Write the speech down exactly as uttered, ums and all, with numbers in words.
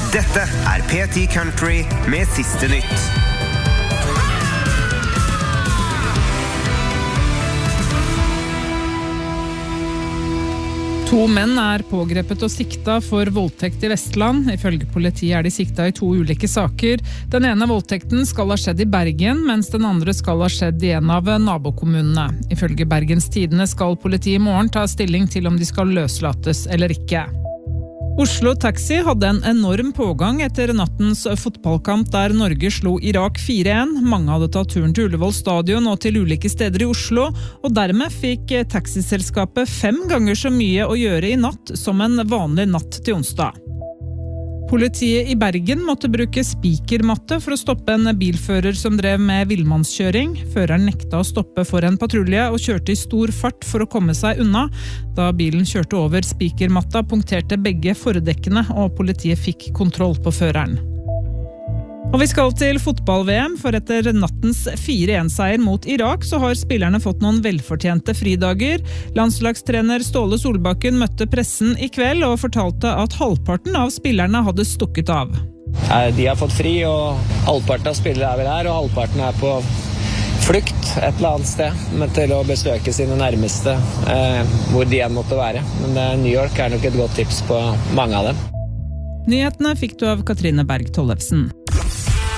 Dette er P ti Country med siste nytt. To menn er pågrepet og sikta for voldtekt i Vestland. Ifølge politiet er de sikta i to ulike saker. Den ene voldtekten skal ha skjedd i Bergen, mens den andre skal ha skjedd i en av nabokommunene. Ifølge Bergens Tidende skal politiet i morgen ta stilling til om de skal løslates eller ikke. Oslo Taxi hadde en enorm pågang etter nattens fotballkamp der Norge slo Irak fire en. Mange hadde tatt turen til Ullevål stadion og til ulike steder i Oslo, og dermed fikk taxiselskapet fem ganger så mye å gjøre i natt som en vanlig natt til onsdag. Politiet i Bergen måtte bruke spikermatte for å stoppe en bilfører som drev med villmannskjøring. Føreren nekta å stoppe for en patrulje og kjørte i stor fart for å komme seg unna. Da bilen kjørte over spikermatta, punkterte begge fordekkene, og politiet fikk kontroll på føreren. Og vi skal til fotball-V M, for etter nattens fire en-seier mot Irak så har spillerne fått noen velfortjente fridager. Landslagstrener Ståle Solbakken møtte pressen i kveld og fortalte at halvparten av spillerne hadde stukket av. De har fått fri, og halvparten av spillere er vel her, og halvparten er på flukt et eller annet sted, men til å besøke sine nærmeste, eh, hvor de enn måtte være. Men eh, New York er nok et godt tips på mange av dem. Nyhetene fikk du av Katrine Berg Tollefsen.